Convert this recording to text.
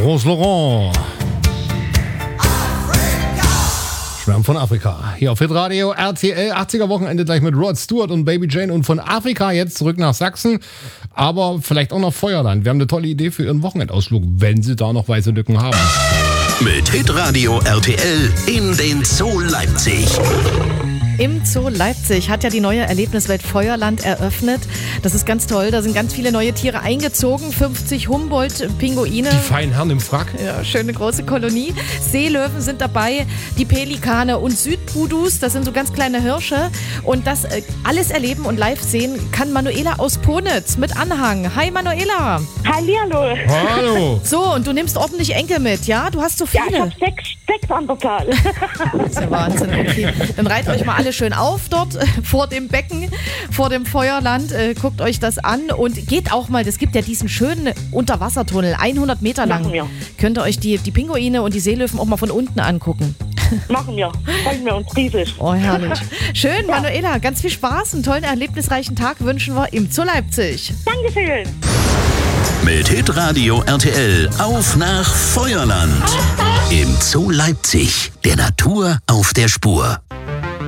Rose Laurent. Schwärmen von Afrika. Hier auf Hitradio RTL. 80er Wochenende gleich mit Rod Stewart und Baby Jane. Und von Afrika jetzt zurück nach Sachsen. Aber vielleicht auch nach Feuerland. Wir haben eine tolle Idee für Ihren Wochenendausflug, wenn Sie da noch weiße Lücken haben. Mit Hitradio RTL in den Zoo Leipzig. Im Zoo Leipzig hat ja die neue Erlebniswelt Feuerland eröffnet. Das ist ganz toll. Da sind ganz viele neue Tiere eingezogen. 50 Humboldt-Pinguine. Die feinen Herren im Frack. Ja, schöne große Kolonie. Seelöwen sind dabei, die Pelikane und Südpudus. Das sind so ganz kleine Hirsche. Und das alles erleben und live sehen kann Manuela aus Ponitz mit Anhang. Hi Manuela. Hallihallo. Hallo. So, und du nimmst ordentlich Enkel mit, ja? Du hast so Ja, viele. ich habe sechs an der Zahl. Das ist ja Wahnsinn. Okay. Dann reiht euch mal alle schön auf dort vor dem Becken, vor dem Feuerland. Guckt euch das an und geht auch mal, es gibt ja diesen schönen Unterwassertunnel, 100 Meter lang. Machen wir. Könnt ihr euch die Pinguine und die Seelöwen auch mal von unten angucken. Machen wir. Freuen wir uns riesig. Oh, herrlich. Schön, Manuela, ganz viel Spaß, einen tollen, erlebnisreichen Tag wünschen wir im Zoo Leipzig. Dankeschön. Mit Hitradio RTL auf nach Feuerland. Im Zoo Leipzig. Der Natur auf der Spur.